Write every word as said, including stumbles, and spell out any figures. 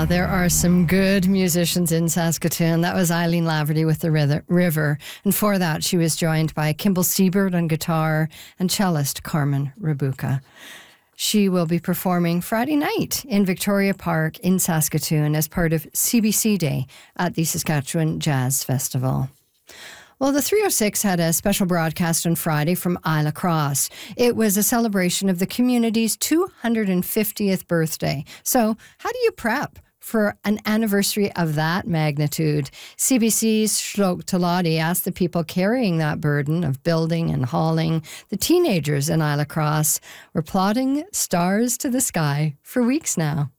There are some good musicians in Saskatoon. That was Eileen Laverty with The River. And for that, she was joined by Kimball Seabird on guitar and cellist Carmen Rabuka. She will be performing Friday night in Victoria Park in Saskatoon as part of C B C Day at the Saskatchewan Jazz Festival. Well, the three oh six had a special broadcast on Friday from Isla Cross. It was a celebration of the community's two hundred fiftieth birthday. So how do you prep for an anniversary of that magnitude? C B C's Shlok Talati asked the people carrying that burden of building and hauling. The teenagers in Isla Cross were plotting stars to the sky for weeks now.